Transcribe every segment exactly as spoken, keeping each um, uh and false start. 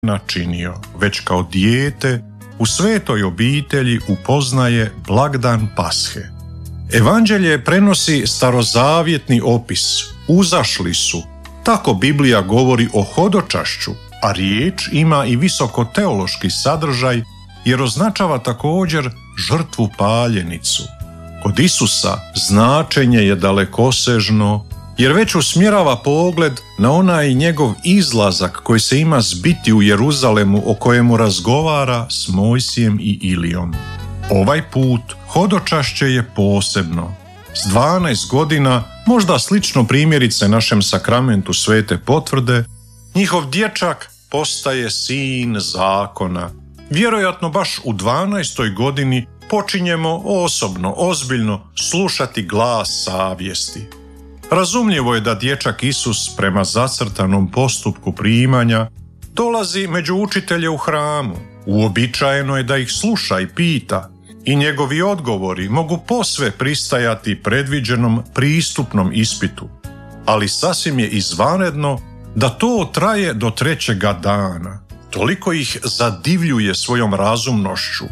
načinio, već kao dijete u svetoj obitelji upoznaje blagdan Pashe. Evanđelje prenosi starozavjetni opis, uzašli su, tako Biblija govori o hodočašću, a riječ ima i visoko teološki sadržaj jer označava također žrtvu paljenicu. Kod Isusa značenje je dalekosežno jer već usmjerava pogled na onaj njegov izlazak koji se ima zbiti u Jeruzalemu o kojemu razgovara s Mojsijem i Ilijom. Ovaj put hodočašće je posebno. S dvanaest godina, možda slično primjerice našem sakramentu svete potvrde, njihov dječak postaje sin zakona. Vjerojatno baš u dvanaestoj godini počinjemo osobno, ozbiljno slušati glas savjesti. Razumljivo je da dječak Isus prema zacrtanom postupku primanja dolazi među učitelje u hramu. Uobičajeno je da ih sluša i pita i njegovi odgovori mogu posve pristajati predviđenom pristupnom ispitu, ali sasvim je izvanredno da to traje do trećega dana. Toliko ih zadivljuje svojom razumnošću.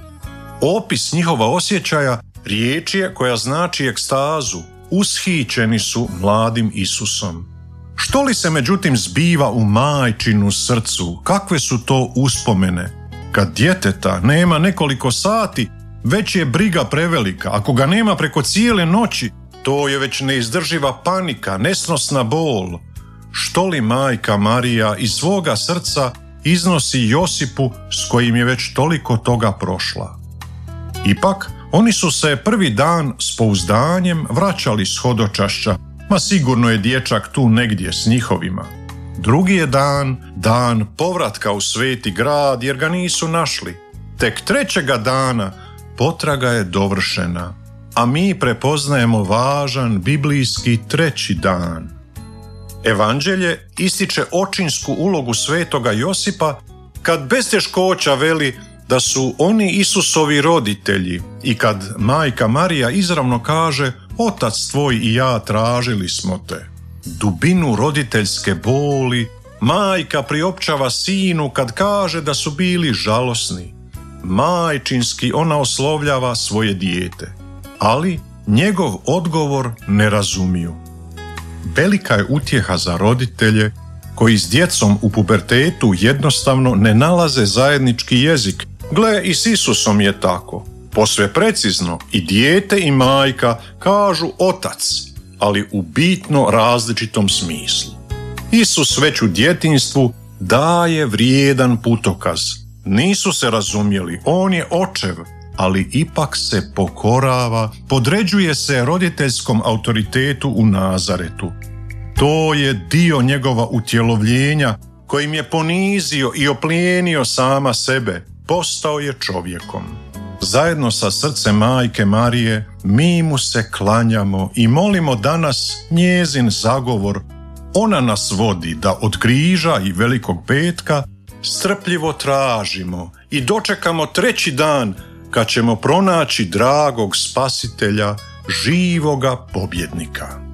Opis njihova osjećaja riječ je koja znači ekstazu. Ushićeni su mladim Isusom. Što li se međutim zbiva u majčinu srcu? Kakve su to uspomene? Kad djeteta nema nekoliko sati, već je briga prevelika. Ako ga nema preko cijele noći, to je već neizdrživa panika, nesnosna bol. Što li majka Marija iz svoga srca iznosi Josipu s kojim je već toliko toga prošla? Ipak, oni su se prvi dan s pouzdanjem vraćali s hodočašća, ma sigurno je dječak tu negdje s njihovima. Drugi je dan, dan povratka u sveti grad jer ga nisu našli. Tek trećega dana potraga je dovršena, a mi prepoznajemo važan biblijski treći dan. Evanđelje ističe očinsku ulogu svetoga Josipa kad bez teškoća veli da su oni Isusovi roditelji i kad majka Marija izravno kaže: otac tvoj i ja tražili smo te. Dubinu roditeljske boli majka priopćava sinu kad kaže da su bili žalosni. Majčinski ona oslovljava svoje dijete, ali njegov odgovor ne razumiju. Velika je utjeha za roditelje koji s djecom u pubertetu jednostavno ne nalaze zajednički jezik. Gle, i s Isusom je tako. Posve precizno i dijete i majka kažu otac, ali u bitno različitom smislu. Isus već u djetinjstvu daje vrijedan putokaz. Nisu se razumjeli, on je očev, ali ipak se pokorava, podređuje se roditeljskom autoritetu u Nazaretu. To je dio njegova utjelovljenja kojim je ponizio i oplijenio sama sebe, postao je čovjekom. Zajedno sa srcem majke Marije mi mu se klanjamo i molimo danas njezin zagovor. Ona nas vodi da od križa i Velikog petka strpljivo tražimo i dočekamo treći dan kad ćemo pronaći dragog spasitelja, živoga pobjednika.